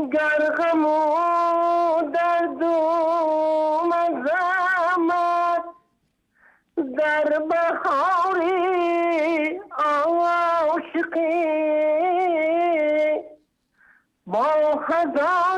گر غم و درد و مزامت در بهاری عاشقی با هزار